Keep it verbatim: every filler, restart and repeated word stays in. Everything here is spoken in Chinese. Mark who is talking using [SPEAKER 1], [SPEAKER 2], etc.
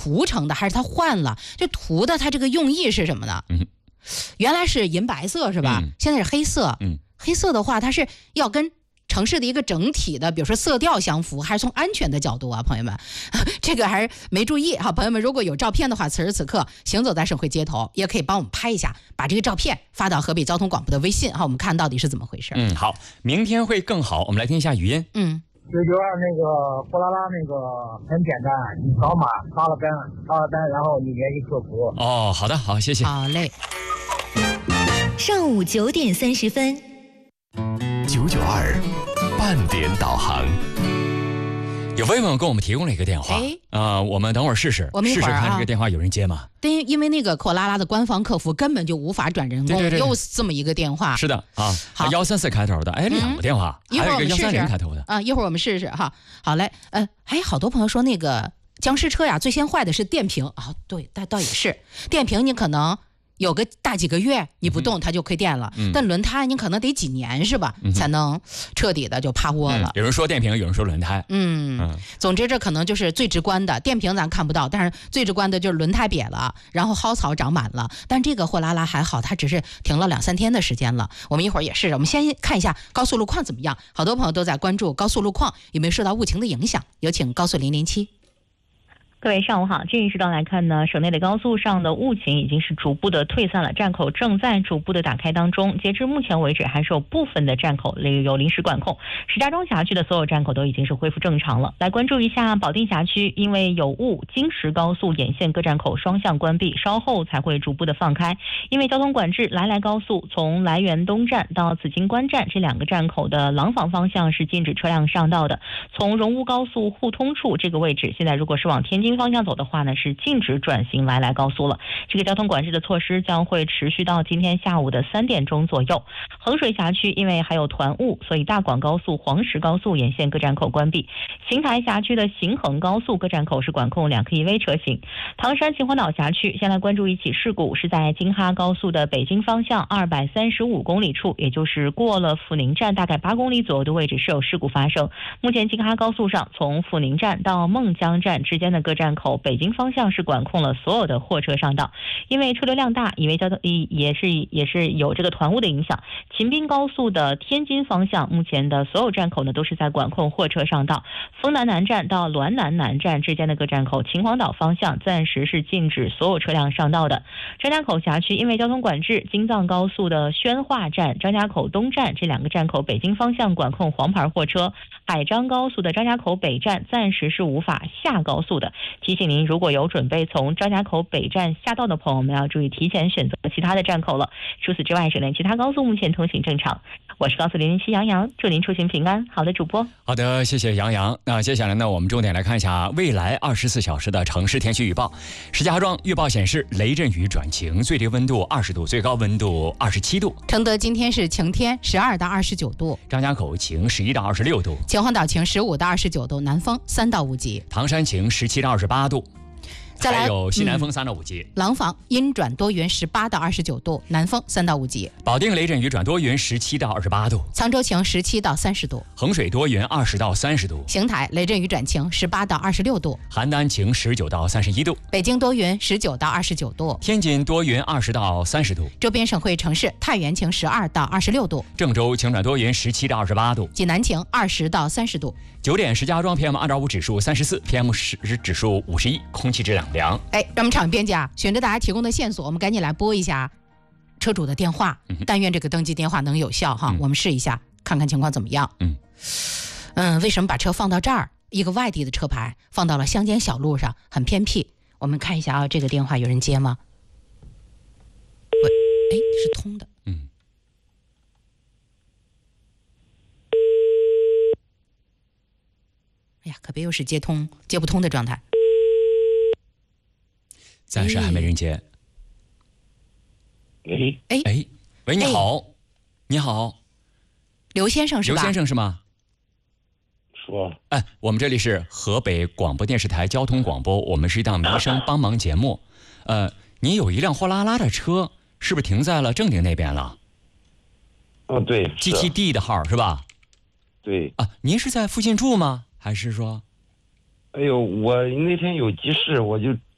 [SPEAKER 1] 涂成的，还是它换了？这涂的它这个用意是什么呢？嗯，原来是银白色是吧？嗯、现在是黑色。嗯，黑色的话，它是要跟城市的一个整体的，比如说色调相符，还是从安全的角度啊，朋友们，这个还是没注意哈。朋友们，如果有照片的话，此时此刻行走在省会街头，也可以帮我们拍一下，把这个照片发到河北交通广播的微信哈，我们看到底是怎么回事。
[SPEAKER 2] 嗯，好，明天会更好，我们来听一下语音。
[SPEAKER 1] 嗯。
[SPEAKER 3] 九九二那个货拉拉那个很简单，你扫码刷了单，刷了单，然后你联系客服。
[SPEAKER 2] 哦，好的，好，谢谢。
[SPEAKER 1] 好嘞。
[SPEAKER 4] 上午九点三十分。
[SPEAKER 5] 九九二半点导航。
[SPEAKER 2] 有朋友给我们提供了一个电话，哎，呃，我们等会儿试试，
[SPEAKER 1] 我们一会儿、啊、
[SPEAKER 2] 试试看这个电话有人接吗？
[SPEAKER 1] 对，因为那个货拉拉的官方客服根本就无法转人工，
[SPEAKER 2] 对对对，
[SPEAKER 1] 又这么一个电话。
[SPEAKER 2] 是的啊，好，幺三四开头的，哎，两个电话，
[SPEAKER 1] 嗯、
[SPEAKER 2] 还有一个幺三零开头的
[SPEAKER 1] 啊，一会儿我们试试哈。好嘞，呃，还有好多朋友说那个僵尸车呀，最先坏的是电瓶啊，对，但倒也是电瓶，你可能有个大几个月你不动它就亏电了、嗯、但轮胎你可能得几年是吧、嗯、才能彻底的就趴窝了、
[SPEAKER 2] 嗯、有人说电瓶，有人说轮胎。
[SPEAKER 1] 嗯, 嗯总之这可能就是最直观的，电瓶咱看不到，但是最直观的就是轮胎瘪了，然后蒿草长满了。但这个货拉拉还好，它只是停了两三天的时间了，我们一会儿也是，我们先看一下高速路况怎么样。好多朋友都在关注高速路况有没有受到雾情的影响，有请高速零零七。
[SPEAKER 6] 各位上午好，这一时段来看呢，省内的高速上的雾情已经是逐步的退散了，站口正在逐步的打开当中。截至目前为止，还是有部分的站口有临时管控。石家庄辖区的所有站口都已经是恢复正常了。来关注一下保定辖区，因为有雾，京石高速沿线各站口双向关闭，稍后才会逐步的放开。因为交通管制，来来高速从来源东站到紫金关站这两个站口的廊坊方向是禁止车辆上道的。从荣乌高速互通处这个位置，现在如果是往天津方向走的话呢，是禁止转型来来高速了。这个交通管制的措施将会持续到今天下午的三点钟左右。衡水辖区因为还有团雾，所以大广高速、黄石高速沿线各站口关闭。邢台辖区的邢衡高速各站口是管控两 K 一 V 车型。唐山秦皇岛辖区先来关注一起事故，是在京哈高速的北京方向二百三十五公里处，也就是过了阜宁站大概八公里左右的位置是有事故发生。目前京哈高速上从阜宁站到孟江站之间的各站口北京方向是管控了所有的货车上道，因为车流量大，因为交通也是也是有这个团雾的影响。秦滨高速的天津方向目前的所有站口呢都是在管控货车上道，丰南南站到滦南南站之间的各站口，秦皇岛方向暂时是禁止所有车辆上道的。张家口辖区因为交通管制，京藏高速的宣化站、张家口东站这两个站口北京方向管控黄牌货车，海张高速的张家口北站暂时是无法下高速的。提醒您，如果有准备从张家口北站下道的朋友们要注意提前选择其他的站口了。除此之外，省内其他高速目前通行正常。我是高速零零七杨洋，祝您出行平安。好的，主播。
[SPEAKER 2] 好的，谢谢杨洋。那接下来呢，我们重点来看一下未来二十四小时的城市天气预报。石家庄预报显示雷阵雨转晴，最低温度二十度，最高温度二十七度。
[SPEAKER 1] 承德今天是晴天，十二到二十九度。
[SPEAKER 2] 张家口晴，十一到二十六度。
[SPEAKER 1] 秦皇岛晴，十五到二十九度，南风三到五级。
[SPEAKER 2] 唐山晴，十七到二十八度。
[SPEAKER 1] 再来
[SPEAKER 2] 还有西南风三到五级。
[SPEAKER 1] 廊坊阴转多云，十八到二十九度，南风三到五级。
[SPEAKER 2] 保定雷阵雨转多云，十七到二十八度。
[SPEAKER 1] 沧州晴，十七到三十度。
[SPEAKER 2] 衡水多云，二十到三十度。
[SPEAKER 1] 邢台雷阵雨转晴，十八到二十六度。
[SPEAKER 2] 邯郸晴，十九到三十一度。
[SPEAKER 1] 北京多云，十九到二十九度。
[SPEAKER 2] 天津多云，二十到三十度。
[SPEAKER 1] 周边省会城市太原晴，十二到二十六度。
[SPEAKER 2] 郑州晴转多云，十七到二十八度。
[SPEAKER 1] 济南晴，二十到三十度。
[SPEAKER 2] 九点，石家庄 P M 二点五 指数三十四 ，P M 十指数五十一，空气质量良。
[SPEAKER 1] 哎，让我们场编辑啊，循着大家提供的线索，我们赶紧来拨一下车主的电话，嗯、但愿这个登记电话能有效哈。嗯、我们试一下，看看情况怎么样。嗯嗯，为什么把车放到这儿？一个外地的车牌放到了乡间小路上，很偏僻。我们看一下啊，这个电话有人接吗？喂，哎，是通的。嗯。哎呀，可别又是接通接不通的状态。
[SPEAKER 2] 暂时还没人接。
[SPEAKER 3] 喂，
[SPEAKER 1] 哎
[SPEAKER 2] 哎，喂，你好，你好，
[SPEAKER 1] 刘先生是吧？
[SPEAKER 2] 刘先生是吗？
[SPEAKER 3] 说，
[SPEAKER 2] 哎，我们这里是河北广播电视台交通广播，我们是一档民生帮忙节目。呃，您有一辆货拉拉的车，是不是停在了正定那边了？
[SPEAKER 3] 哦，对
[SPEAKER 2] ，G T D 的号是吧？
[SPEAKER 3] 对。
[SPEAKER 2] 啊，您是在附近住吗？还是说？
[SPEAKER 3] 哎呦，我那天有急事，我就